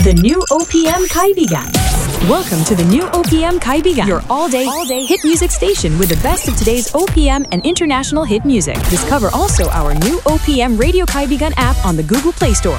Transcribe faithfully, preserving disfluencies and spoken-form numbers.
The new O P M Kaibigan. Welcome to the new O P M Kaibigan, your all-day, all-day hit music station with the best of today's O P M and international hit music. Discover also our new O P M Radio Kaibigan app on the Google Play Store.